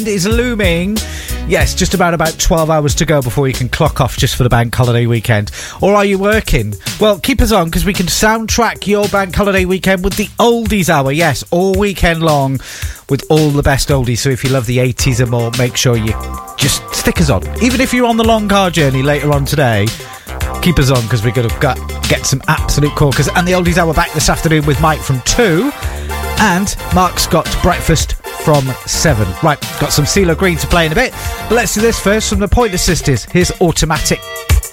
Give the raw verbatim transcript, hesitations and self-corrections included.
is looming. Yes, just about about twelve hours to go before you can clock off just for the bank holiday weekend. Or are you working? Well, keep us on because we can soundtrack your bank holiday weekend with the Oldies Hour. Yes, all weekend long with all the best oldies. So if you love the eighties and more, make sure you just stick us on. Even if you're on the long car journey later on today, keep us on because we're going to get some absolute corkers. And the Oldies Hour back this afternoon with Mike from two. And Mark's got breakfast from seven. Right, got some CeeLo Green to play in a bit. But let's do this first from the Pointer Sisters. Here's Automatic.